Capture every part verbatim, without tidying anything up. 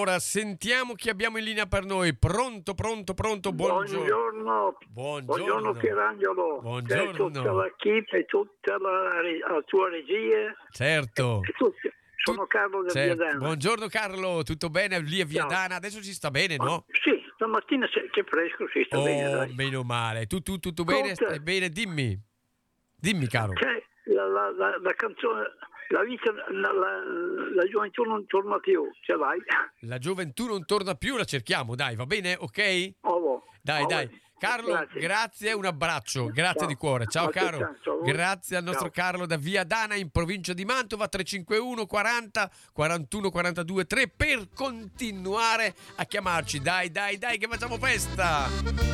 Ora sentiamo chi abbiamo in linea per noi. Pronto, pronto, pronto. Buongiorno. Buongiorno. Buongiorno. Buongiorno Pierangelo. Buongiorno. C'è tutta l'equipe e tutta la, la tua regia. Certo. E tutti. Sono Carlo da certo. Viadana. Buongiorno Carlo, tutto bene lì a Viadana? Adesso si sta bene, no? Oh, sì, stamattina c'è, c'è fresco, si sta oh, bene. Dai. Meno male. Tu, tu tutto bene? Conte. Stai bene? Dimmi. Dimmi, caro. C'è la, la, la, la canzone, la vita, la, la, la gioventù non torna più, ce l'hai? La gioventù non torna più, la cerchiamo, dai, va bene? Ok? Oh, dai, oh, dai. Carlo, grazie. grazie, un abbraccio, grazie ciao. di cuore. Ciao caro, Ciao. grazie al nostro Ciao. Carlo da Viadana in provincia di Mantova. Tre cinque uno quaranta quarantuno quarantadue tre per continuare a chiamarci. Dai, dai, dai, che facciamo festa!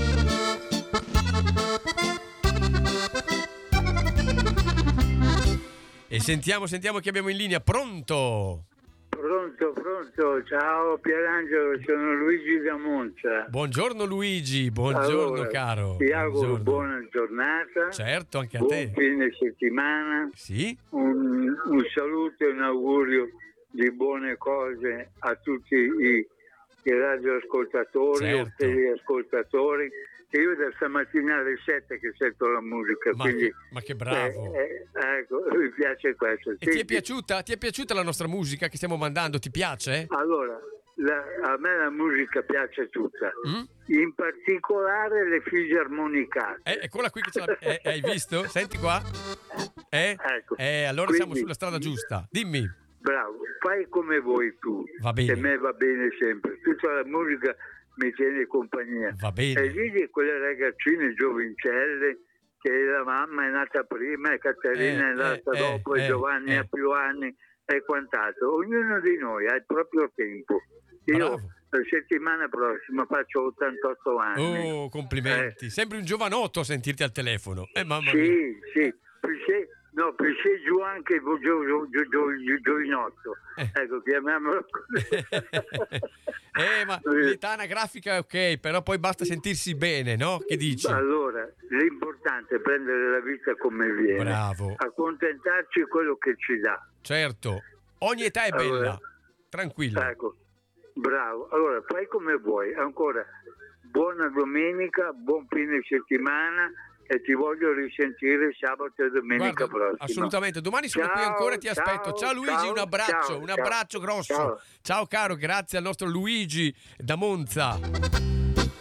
E sentiamo, sentiamo chi abbiamo in linea. Pronto? Pronto, pronto, ciao Pierangelo, sono Luigi da Monza. Buongiorno Luigi, buongiorno allora, caro. Ti auguro buongiorno. buona giornata. Certo, anche a buon te. fine settimana. Sì. Un, un saluto e un augurio di buone cose a tutti i, i radioascoltatori certo. o teleascoltatori. Che io da stamattina alle sette che sento la musica, ma, quindi che, ma che bravo! Eh, eh, ecco, mi piace questo. E sì, ti è piaciuta? Ti è piaciuta la nostra musica che stiamo mandando? Ti piace? Allora, la, a me la musica piace tutta, mm? in particolare le fisarmonicate. Eh, eccola qui che ce l'ha. Eh, hai visto? Senti qua. Eh? Ecco. Eh, allora Quindi, siamo sulla strada giusta. Dimmi. Bravo, fai come vuoi tu. Va bene. Per me va bene sempre. Tutta la musica mi tiene compagnia. Va bene. E vedi quelle ragazzine giovincelle che la mamma è nata prima e Caterina eh, è nata eh, dopo eh, e Giovanni eh. ha più anni e quant'altro. Ognuno di noi ha il proprio tempo. Io Bravo. la settimana prossima faccio ottantotto anni. Oh, complimenti. Eh. Sembri un giovanotto a sentirti al telefono. Eh, mamma sì, mia. sì. Sì. No, più sei giù anche il gio, gio, gio, gio, gio, giovinotto, eh. ecco, chiamiamolo così. eh, ma l'età anagrafica è ok, però poi basta sentirsi bene, no? Che dici? Allora, l'importante è prendere la vita come viene. Bravo. Accontentarci di quello che ci dà. Certo, ogni età è bella, allora, tranquilla. Ecco, bravo. Allora, fai come vuoi. Ancora, buona domenica, buon fine settimana. E ti voglio risentire sabato e domenica Guarda, prossima. Assolutamente, domani sono ciao, qui ancora e ti ciao, aspetto. Ciao Luigi, ciao, un abbraccio, ciao, un abbraccio ciao, grosso. Ciao. Ciao caro, grazie al nostro Luigi da Monza.